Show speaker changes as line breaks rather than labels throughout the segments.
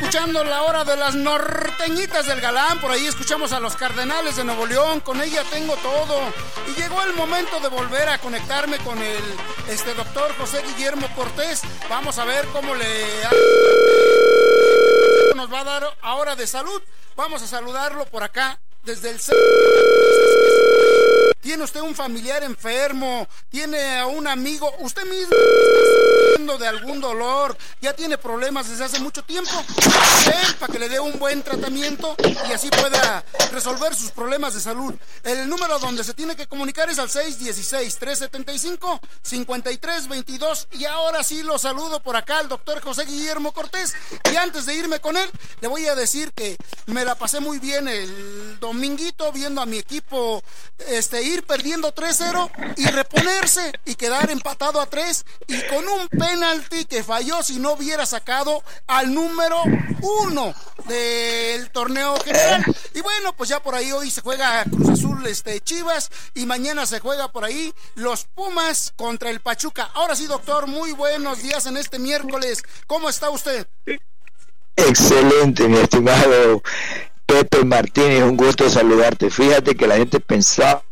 escuchando la hora de las norteñitas del galán. Por ahí escuchamos a los Cardenales de Nuevo León, Con Ella Tengo Todo. Y llegó el momento de volver a conectarme con el doctor José Guillermo Cortés. Vamos a ver cómo nos va a dar ahora de salud. Vamos a saludarlo por acá desde el... ¿Tiene usted un familiar enfermo? ¿Tiene a un amigo? ¿Usted mismo está sufriendo de algún dolor? ¿Ya tiene problemas desde hace mucho tiempo? Para que le dé un buen tratamiento y así pueda resolver sus problemas de salud. El número donde se tiene que comunicar es al 616-375-5322. Y ahora sí lo saludo por acá al doctor José Guillermo Cortés. Y antes de irme con él, le voy a decir que me la pasé muy bien el dominguito viendo a mi equipo ir perdiendo 3-0 y reponerse y quedar empatado a 3 y con un penalti que falló si no hubiera sacado al número 1 del torneo general. Y bueno, pues ya por ahí hoy se juega Cruz Azul Chivas y mañana se juega por ahí los Pumas contra el Pachuca. Ahora sí, doctor, muy buenos días en este miércoles. ¿Cómo está usted?
Excelente, mi estimado Pepe Martínez, un gusto saludarte. Fíjate que la gente pensaba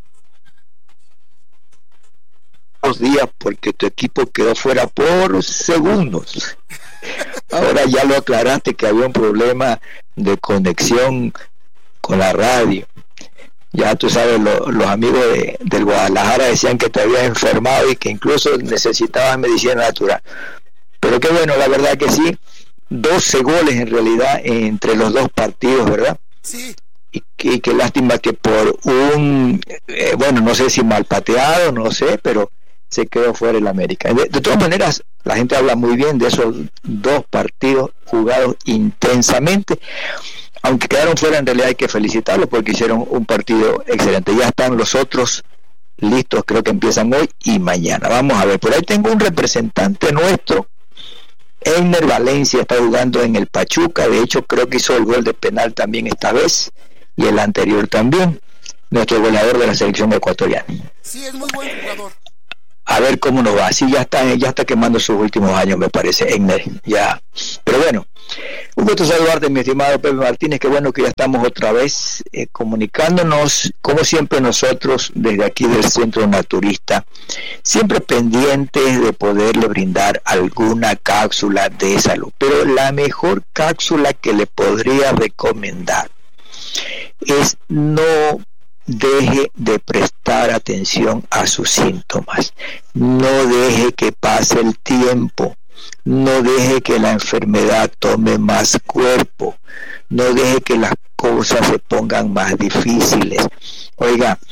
días porque tu equipo quedó fuera por segundos. Ahora ya lo aclaraste que había un problema de conexión con la radio. Ya tú sabes, los amigos del Guadalajara decían que te habías enfermado y que incluso necesitabas medicina natural. Pero qué bueno, la verdad que sí, 12 goles en realidad entre los dos partidos, ¿verdad?
Sí.
Y qué lástima que por un, no sé si mal pateado, no sé, pero se quedó fuera el América. De todas maneras, la gente habla muy bien de esos dos partidos jugados intensamente. Aunque quedaron fuera, en realidad hay que felicitarlos porque hicieron un partido excelente. Ya están los otros listos, creo que empiezan hoy y mañana. Vamos a ver, por ahí tengo un representante nuestro, Einer Valencia, está jugando en el Pachuca. De hecho, creo que hizo el gol de penal también esta vez y el anterior también. Nuestro goleador de la selección ecuatoriana.
Sí, es muy buen jugador.
A ver cómo nos va. Sí, ya está quemando sus últimos años, me parece, Einer, ya. Pero bueno, un gusto saludarte, mi estimado Pepe Martínez. Qué bueno que ya estamos otra vez comunicándonos, como siempre nosotros, desde aquí del Centro Naturista, siempre pendientes de poderle brindar alguna cápsula de salud. Pero la mejor cápsula que le podría recomendar es no deje de prestar atención a sus síntomas, no deje que pase el tiempo, no deje que la enfermedad tome más cuerpo, no deje que las cosas se pongan más difíciles. Oiga,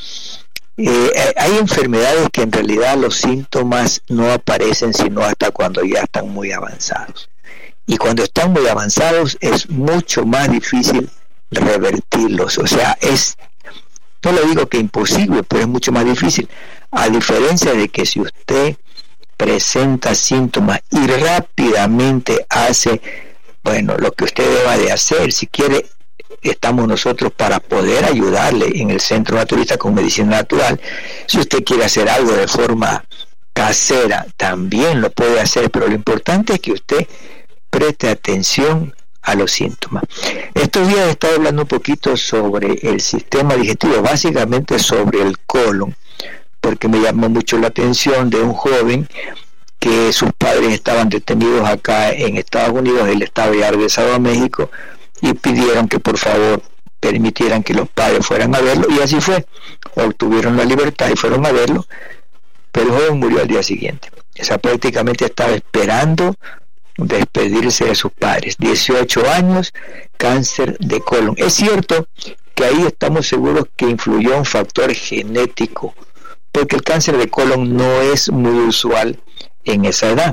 hay enfermedades que en realidad los síntomas no aparecen sino hasta cuando ya están muy avanzados, y cuando están muy avanzados es mucho más difícil revertirlos. O sea, no le digo que imposible, pero es mucho más difícil, a diferencia de que si usted presenta síntomas y rápidamente hace, lo que usted deba de hacer. Si quiere, estamos nosotros para poder ayudarle en el Centro Naturista con medicina natural. Si usted quiere hacer algo de forma casera, también lo puede hacer, pero lo importante es que usted preste atención a los síntomas. Estos días he estado hablando un poquito sobre el sistema digestivo, básicamente sobre el colon, porque me llamó mucho la atención de un joven que sus padres estaban detenidos acá en Estados Unidos. Él estaba ya regresado a México y pidieron que por favor permitieran que los padres fueran a verlo, y así fue. Obtuvieron la libertad y fueron a verlo, pero el joven murió al día siguiente. O sea, prácticamente estaba esperando despedirse de sus padres. 18 años, cáncer de colon. Es cierto que ahí estamos seguros que influyó un factor genético, porque el cáncer de colon no es muy usual en esa edad,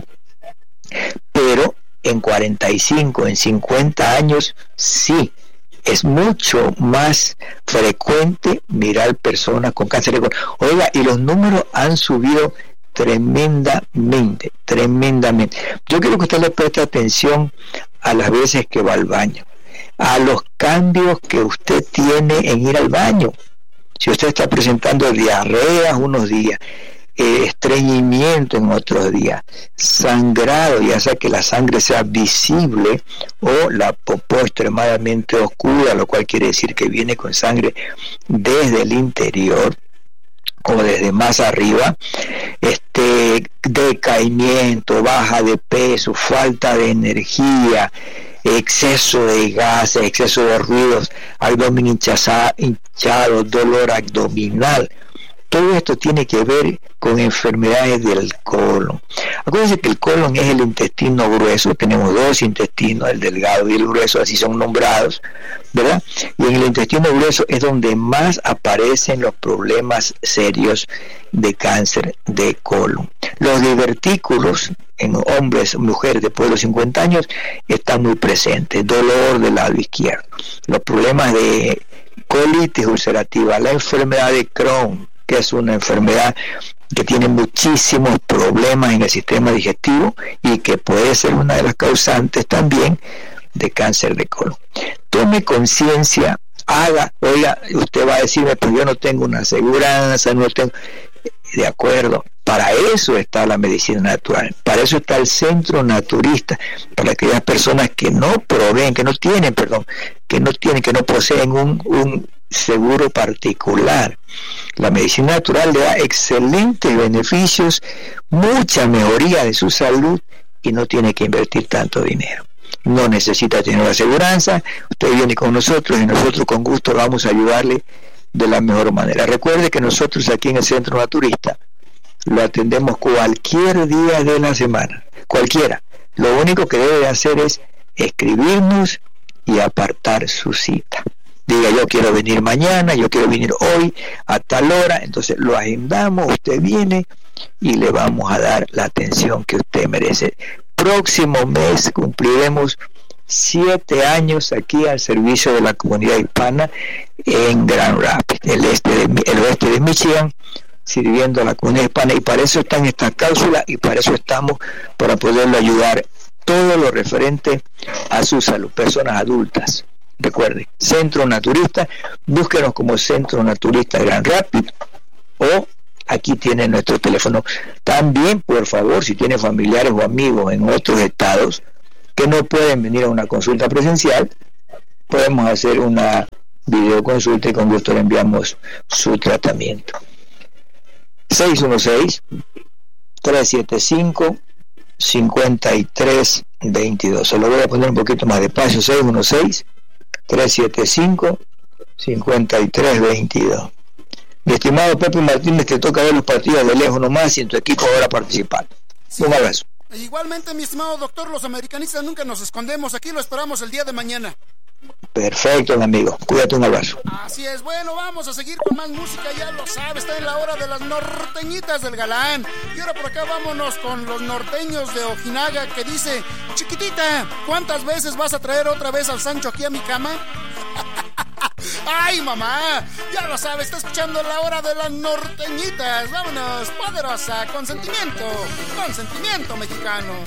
pero en 45, en 50 años sí es mucho más frecuente mirar personas con cáncer de colon. Oiga, y los números han subido tremendamente. Yo quiero que usted le preste atención a las veces que va al baño, a los cambios que usted tiene en ir al baño. Si usted está presentando diarreas unos días, estreñimiento en otros días, sangrado, ya sea que la sangre sea visible o la popó extremadamente oscura, lo cual quiere decir que viene con sangre desde el interior o desde más arriba, decaimiento, baja de peso, falta de energía, exceso de gases, exceso de ruidos, abdomen hinchado, dolor abdominal. Todo esto tiene que ver con enfermedades del colon. Acuérdense que el colon es el intestino grueso, tenemos dos intestinos, el delgado y el grueso, así son nombrados, ¿verdad? Y en el intestino grueso es donde más aparecen los problemas serios de cáncer de colon. Los divertículos en hombres, mujeres después de los 50 años están muy presentes, dolor del lado izquierdo, los problemas de colitis ulcerativa, la enfermedad de Crohn, que es una enfermedad que tiene muchísimos problemas en el sistema digestivo y que puede ser una de las causantes también de cáncer de colon. Tome conciencia, oiga, usted va a decirme, pues yo no tengo una aseguranza, no tengo... De acuerdo, para eso está la medicina natural, para eso está el centro naturista, para aquellas personas que no proveen, que no poseen un seguro particular. La medicina natural le da excelentes beneficios, mucha mejoría de su salud y no tiene que invertir tanto dinero. No necesita tener una aseguranza, usted viene con nosotros y nosotros con gusto vamos a ayudarle de la mejor manera. Recuerde que nosotros aquí en el Centro Naturista lo atendemos cualquier día de la semana, cualquiera. Lo único que debe hacer es escribirnos y apartar su cita. Diga, yo quiero venir mañana, yo quiero venir hoy a tal hora, entonces lo agendamos, usted viene y le vamos a dar la atención que usted merece. Próximo mes cumpliremos 7 años aquí al servicio de la comunidad hispana en Grand Rapids, el oeste de Michigan, sirviendo a la comunidad hispana, y para eso están estas cápsulas y para eso estamos, para poderlo ayudar todo lo referente a su salud, personas adultas. Recuerde, Centro Naturista, búsquenos como Centro Naturista Grand Rapids o aquí tiene nuestro teléfono. También, por favor, si tiene familiares o amigos en otros estados que no pueden venir a una consulta presencial, podemos hacer una videoconsulta y con gusto le enviamos su tratamiento. 616-375-5322. Se lo voy a poner un poquito más despacio. 616-375-5322. Mi estimado Pepe Martínez, te toca ver los partidos de lejos nomás y en tu equipo ahora participar. Sí. Un abrazo.
Igualmente, mi estimado doctor, los americanistas nunca nos escondemos, aquí lo esperamos el día de mañana.
Perfecto, mi amigo, cuídate, un abrazo.
Así es, bueno, vamos a seguir con más música, ya lo sabes, está en la hora de las norteñitas del galán. Y ahora por acá vámonos con los norteños de Ojinaga, que dice: chiquitita, ¿cuántas veces vas a traer otra vez al Sancho aquí a mi cama? ¡Ay, mamá! Ya lo sabes, está escuchando la hora de las norteñitas. Vámonos, poderosa, con sentimiento mexicano.